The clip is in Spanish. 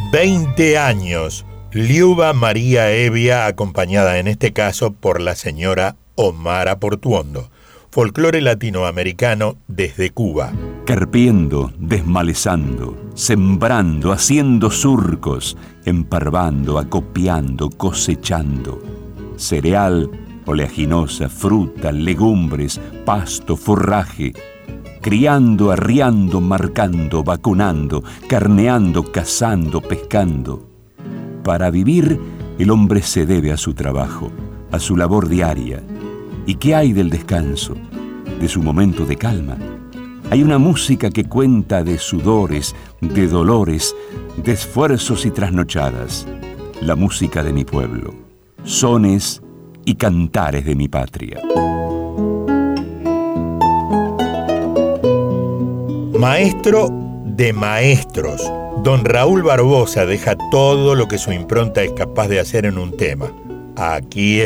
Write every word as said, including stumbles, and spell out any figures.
veinte años. Liuba María Hevia, acompañada en este caso por la señora Omara Portuondo. Folclore latinoamericano desde Cuba. Carpiendo, desmalezando, sembrando, haciendo surcos, emparvando, acopiando, cosechando. Cereal, oleaginosa, fruta, legumbres, pasto, forraje. Criando, arriando, marcando, vacunando, carneando, cazando, pescando. Para vivir, el hombre se debe a su trabajo, a su labor diaria. ¿Y qué hay del descanso, de su momento de calma? Hay una música que cuenta de sudores, de dolores, de esfuerzos y trasnochadas. La música de mi pueblo, sones y cantares de mi patria. Maestro de maestros, don Raúl Barbosa deja todo lo que su impronta es capaz de hacer en un tema. Aquí